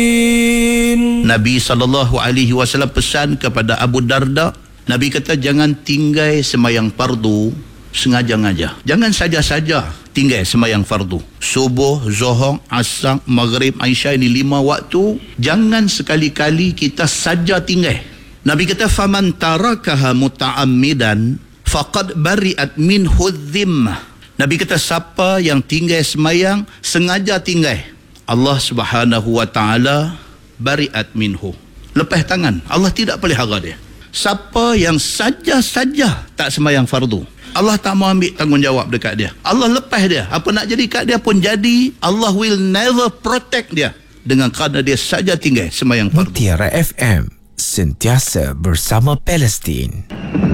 Nabi SAW pesan kepada Abu Darda. Nabi kata jangan tinggal semayang fardu sengaja-ngaja. Jangan saja-saja tinggal semayang fardu. Subuh, Zuhur, Asar, Maghrib, Isya, ini 5 waktu. Jangan sekali-kali kita saja tinggal. Nabi kata faman tarakaha muta'ammidan faqad bari'at minhu dhimmah. Nabi kata siapa yang tinggal semayang sengaja tinggal, Allah Subhanahu wa taala bari'at minhu. Lepas tangan. Allah tidak pelihara dia. Siapa yang saja-saja tak semayang fardu, Allah tak mau ambil tanggungjawab dekat dia. Allah lepas dia. Apa nak jadi kat dia pun jadi. Allah will never protect dia dengan kerana dia saja tinggal semayang fardu. Mutiara FM, sentiasa bersama Palestin.